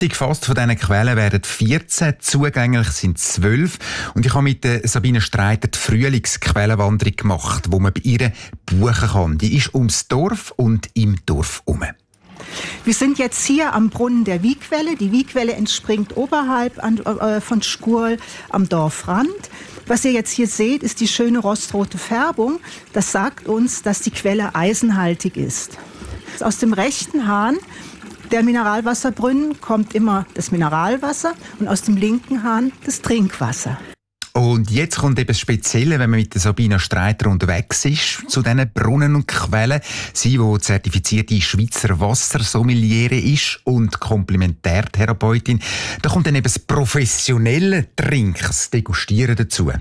Gefasst von diesen Quellen werden 14, zugänglich sind 12. Und ich habe mit Sabine Streiter die Frühlingsquellenwanderung gemacht, wo man bei ihr buchen kann. Die ist ums Dorf und im Dorf herum. Wir sind jetzt hier am Brunnen der Wiequelle. Die Wiequelle entspringt oberhalb von Schkurl am Dorfrand. Was ihr jetzt hier seht, ist die schöne rostrote Färbung. Das sagt uns, dass die Quelle eisenhaltig ist. Aus dem rechten Hahn der Mineralwasserbrunnen kommt immer das Mineralwasser und aus dem linken Hahn das Trinkwasser. Und jetzt kommt eben das Spezielle, wenn man mit der Sabina Streiter unterwegs ist, zu diesen Brunnen und Quellen. Sie, die zertifizierte Schweizer Wassersommeliere ist und Komplementärtherapeutin. Da kommt dann eben das professionelle Trinken, das Degustieren dazu.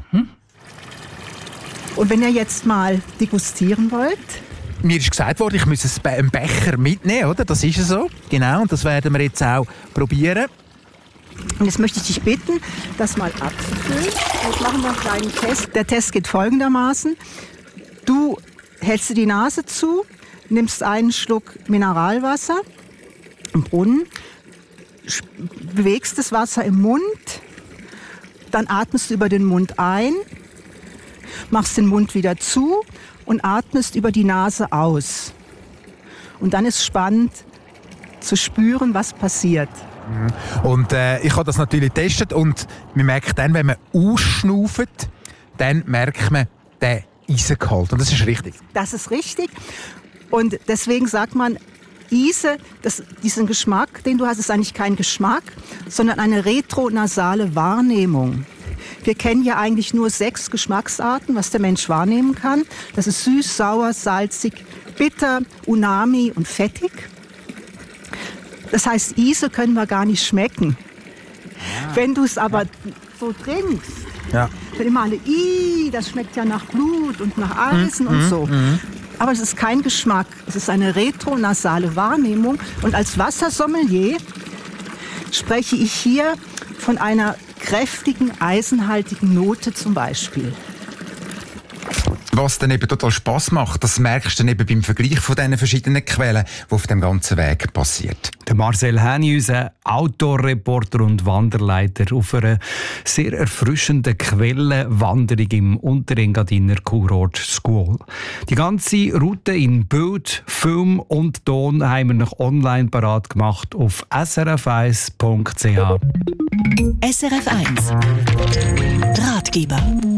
Und wenn ihr jetzt mal degustieren wollt... Mir ist gesagt worden, ich muss einen Becher mitnehmen, oder? Das ist so. Genau, und das werden wir jetzt auch probieren. Und jetzt möchte ich dich bitten, das mal abzufüllen. Jetzt machen wir einen kleinen Test. Der Test geht folgendermaßen. Du hältst dir die Nase zu, nimmst einen Schluck Mineralwasser im Brunnen, bewegst das Wasser im Mund, dann atmest du über den Mund ein, machst den Mund wieder zu und atmest über die Nase aus. Und dann ist spannend zu spüren, was passiert. Und ich habe das natürlich getestet und man merkt dann, wenn man ausschnauft, dann merkt man den Eisengehalt. Und das ist richtig. Das ist richtig. Und deswegen sagt man, Ise, diesen Geschmack, den du hast, ist eigentlich kein Geschmack, sondern eine retronasale Wahrnehmung. Wir kennen ja eigentlich nur 6 Geschmacksarten, was der Mensch wahrnehmen kann. Das ist süß, sauer, salzig, bitter, umami und fettig. Das heißt, Ise können wir gar nicht schmecken. Ja. Wenn du es aber so trinkst, dann immer alle, das schmeckt ja nach Blut und nach Eisen und so. Aber es ist kein Geschmack, es ist eine retronasale Wahrnehmung. Und als Wassersommelier spreche ich hier von einer kräftigen, eisenhaltigen Note zum Beispiel. Was dann eben total Spass macht, das merkst du dann eben beim Vergleich von diesen verschiedenen Quellen, die auf dem ganzen Weg passiert. Der Marcel Häni, unser Outdoor-Reporter und Wanderleiter auf einer sehr erfrischenden Quellenwanderung im Unterengadiner Kurort Schkuol. Die ganze Route in Bild, Film und Ton haben wir noch online parat gemacht auf srf1.ch. SRF 1 Ratgeber